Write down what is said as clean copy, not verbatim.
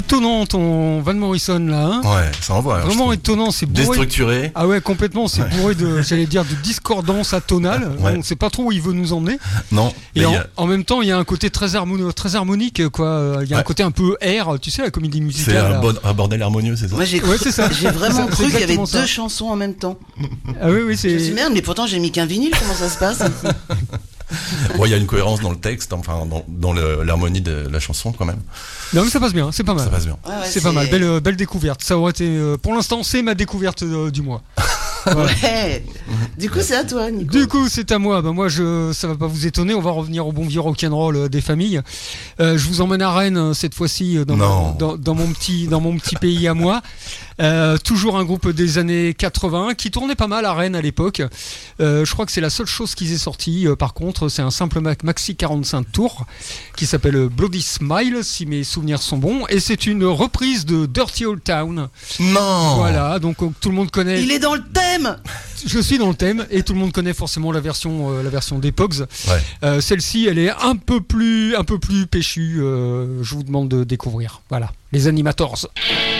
étonnant ton Van Morrison là. Hein, Ouais, ça envoie. vraiment étonnant, c'est bourré. Déstructuré. Ah ouais, complètement, c'est bourré de, j'allais dire, de discordance atonale. Ouais. On sait pas trop où il veut nous emmener. Non. Et en même temps, il y a un côté très harmonique, quoi. Il y a un côté un peu air, tu sais, la comédie musicale. C'est un bordel harmonieux, c'est ça? Moi, j'ai Ouais, c'est ça. j'ai vraiment C'est cru qu'il y avait exactement ça. deux chansons en même temps. Ah oui, Je me suis dit, c'est. merde, mais pourtant j'ai mis qu'un vinyle, comment ça se passe? Bon, il y a une cohérence dans le texte, enfin, dans l'harmonie de la chanson, quand même. Non, mais ça passe bien, c'est pas mal. Ça passe bien. Ouais, ouais, C'est pas mal, belle découverte. Ça aurait été, pour l'instant, c'est ma découverte du mois. Voilà. Ouais. Du coup, c'est à toi, Nico. Du coup, c'est à moi. Bah, moi, ça va pas vous étonner. On va revenir au bon vieux rock'n'roll des familles. Je vous emmène à Rennes cette fois-ci dans mon petit pays à moi. Toujours un groupe des années 80 qui tournait pas mal à Rennes à l'époque. Je crois que c'est la seule chose qu'ils aient sorti. Par contre, c'est un simple maxi 45 tours qui s'appelle Bloody Smile, si mes souvenirs sont bons. Et c'est une reprise de Dirty Old Town. Non. Voilà, donc tout le monde connaît. Il est dans le thème. Je suis dans le thème et tout le monde connaît forcément la version des Pogs. Ouais. Celle-ci, elle est un peu plus péchue. Je vous demande de découvrir. Voilà, les Animators.